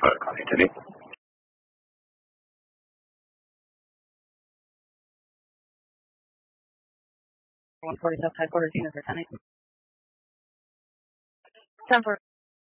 Connie Denny. 140 South Headquarters, units are 10. 10 for